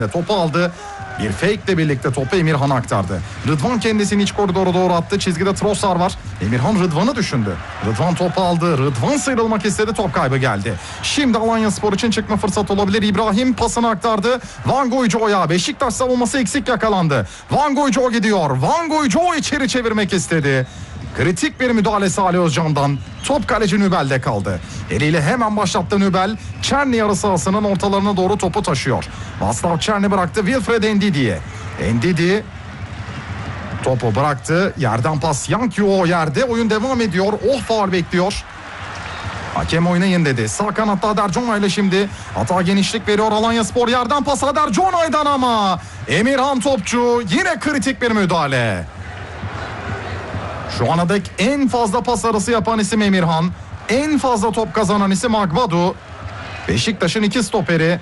Topu aldı. Bir fake ile birlikte topu Emirhan aktardı. Rıdvan kendisini iç koridora doğru attı. Çizgide Trossard var. Emirhan Rıdvan'ı düşündü. Rıdvan topu aldı. Rıdvan sıyrılmak istedi. Top kaybı geldi. Şimdi Alanyaspor için çıkma fırsatı olabilir. İbrahim pasını aktardı. Van Goyco'ya. Beşiktaş savunması eksik yakalandı. Van Goyco gidiyor. Van Goyco içeri çevirmek istedi. Kritik bir müdahale Salih Özcan'dan. Top kaleci Nübel'de kaldı. Eliyle hemen başlattı Nübel. Çerni yarı sahasının ortalarına doğru topu taşıyor. Václav Černý bıraktı Wilfred Ndidi'ye. Ndidi topu bıraktı. Yerden pas Yankio yerde. Oyun devam ediyor. Faul bekliyor. Hakem oynayın dedi. Sağ kanatta Ader Conay ile şimdi hata genişlik veriyor Alanyaspor. Yerden pas Ader Conay'dan ama Emirhan Topçu yine kritik bir müdahale. Şu ana dek en fazla pas arası yapan isim Emirhan. En fazla top kazanan isim Agbadu. Beşiktaş'ın iki stoperi.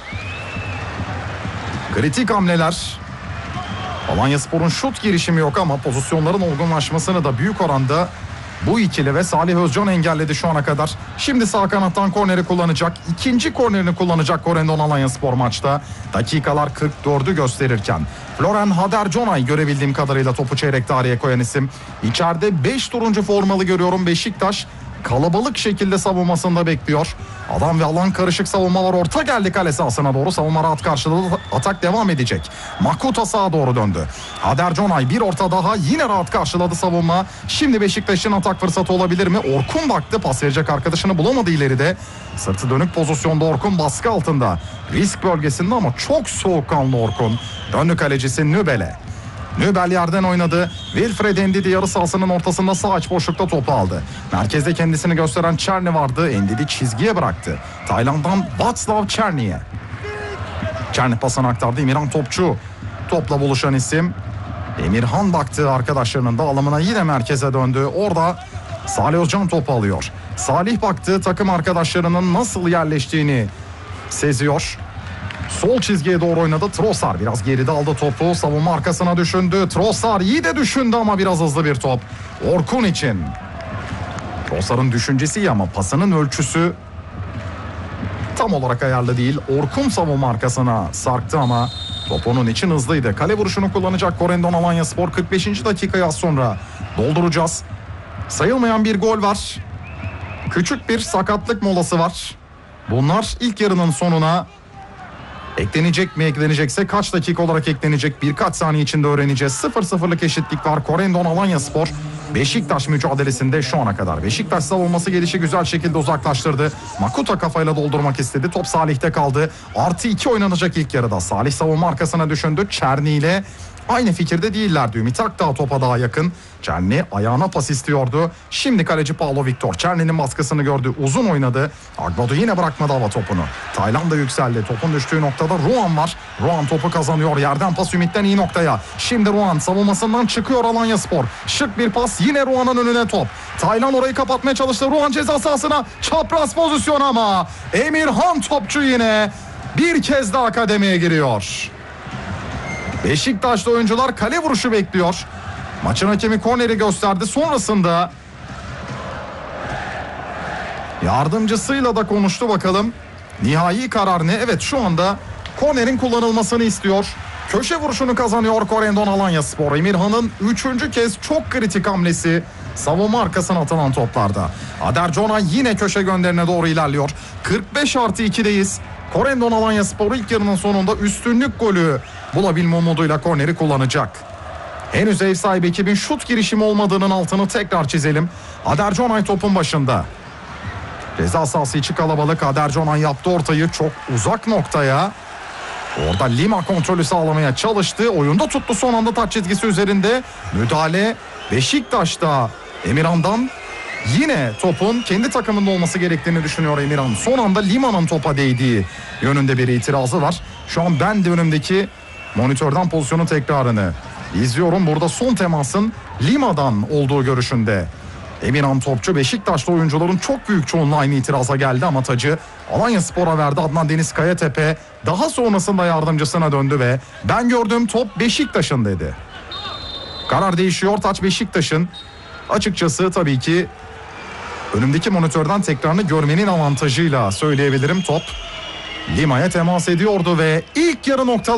Kritik hamleler. Alanyaspor'un şut girişimi yok ama pozisyonların olgunlaşmasını da büyük oranda bu ikili ve Salih Özcan engelledi şu ana kadar. Şimdi sağ kanattan korneri kullanacak. İkinci kornerini kullanacak Corendon Alanyaspor maçta. Dakikalar 44'ü gösterirken. Florian Haderconay görebildiğim kadarıyla topu çeyrek tarihe koyan isim. İçeride 5 turuncu formalı görüyorum Beşiktaş. Kalabalık şekilde savunmasında bekliyor. Adam ve alan karışık savunma var. Orta geldi kale sahasına doğru. Savunma rahat karşıladı. Atak devam edecek. Makuta sağa doğru döndü. Haderconay bir orta daha. Yine rahat karşıladı savunma. Şimdi Beşiktaş'ın atak fırsatı olabilir mi? Orkun baktı. Pas verecek arkadaşını bulamadı ileride. Sırtı dönük pozisyonda Orkun baskı altında. Risk bölgesinde ama çok soğukkanlı Orkun. Döndü kalecisi Nübel'e. Nübel yerden oynadı. Wilfred Ndidi yarı sahasının ortasında sağ aç boşlukta topu aldı. Merkezde kendisini gösteren Černý vardı. Ndidi çizgiye bıraktı. Tayland'dan Václav Černy'e. Černý pasını aktardı. Emirhan Topçu topla buluşan isim. Emirhan baktı arkadaşlarının dağılımına, yine merkeze döndü. Orada Salih Özcan topu alıyor. Salih baktı, takım arkadaşlarının nasıl yerleştiğini seziyor. Sol çizgiye doğru oynadı. Trossard biraz geride aldı topu. Savunma arkasına düşündü. Trossard iyi de düşündü ama biraz hızlı bir top. Orkun için. Trossard'ın düşüncesi iyi ama pasının ölçüsü tam olarak ayarlı değil. Orkun savunma arkasına sarktı ama top onun için hızlıydı. Kale vuruşunu kullanacak Corendon Alanyaspor. 45. dakikayı az sonra dolduracağız. Sayılmayan bir gol var. Küçük bir sakatlık molası var. Bunlar ilk yarının sonuna eklenecek mi, eklenecekse kaç dakika olarak eklenecek, birkaç saniye içinde öğreneceğiz. 0-0'lık eşitlik var Corendon Alanyaspor Beşiktaş mücadelesinde şu ana kadar. Beşiktaş savunması gelişi güzel şekilde uzaklaştırdı. Makuta kafayla doldurmak istedi. Top Salih'te kaldı. +2 oynanacak ilk yarıda. Salih savunma arkasına düşündü. Černý ile aynı fikirde değillerdi. Ümit Akdağ topa daha yakın. Černý ayağına pas istiyordu. Şimdi kaleci Paulo Victor Černy'nin baskısını gördü. Uzun oynadı. Agbadu yine bırakmadı hava topunu. Tayland da yükseldi. Topun düştüğü noktada Ruan var. Ruan topu kazanıyor. Yerden pas Ümit'ten iyi noktaya. Şimdi Ruan savunmasından çıkıyor Alanyaspor. Şık bir pas, yine Ruan'ın önüne top. Tayland orayı kapatmaya çalıştı. Ruan ceza sahasına. Çapraz pozisyon ama Emirhan Topçu yine bir kez daha kademeye giriyor. Beşiktaşlı oyuncular kale vuruşu bekliyor. Maçın hakemi korneri gösterdi. Sonrasında yardımcısıyla da konuştu bakalım. Nihai karar ne? Evet, şu anda kornerin kullanılmasını istiyor. Köşe vuruşunu kazanıyor Corendon Alanyaspor. Emirhan'ın 3. kez çok kritik hamlesi savunma arkasına atılan toplarda. Ader Conay yine köşe gönderine doğru ilerliyor. 45+2'deyiz. Corendon Alanyaspor ilk yarının sonunda üstünlük golü bulabilme umuduyla korneri kullanacak. Henüz ev sahibi ekibin şut girişimi olmadığının altını tekrar çizelim. Ader Conay topun başında. Ceza sahası içi kalabalık. Ader Conay yaptı ortayı çok uzak noktaya. Orada Lima kontrolü sağlamaya çalıştı. Oyunda tuttu son anda taç çizgisi üzerinde. Müdahale Beşiktaş'ta. Emirhan'dan yine topun kendi takımında olması gerektiğini düşünüyor Emirhan. Son anda Lima'nın topa değdiği yönünde bir itirazı var. Şu an ben de önümdeki monitörden pozisyonun tekrarını izliyorum. Burada son temasın Lima'dan olduğu görüşünde. Emirhan Topçu. Beşiktaşlı oyuncuların çok büyük çoğunluğu aynı itiraza geldi ama tacı Alanyaspor'a verdi. Adnan Deniz Kayatepe daha sonrasında yardımcısına döndü ve ben gördüğüm top Beşiktaş'ın dedi. Karar değişiyor, taç Beşiktaş'ın. Açıkçası tabii ki önümdeki monitörden tekrarını görmenin avantajıyla söyleyebilirim. Top Lima'ya temas ediyordu ve ilk yarı noktalandı.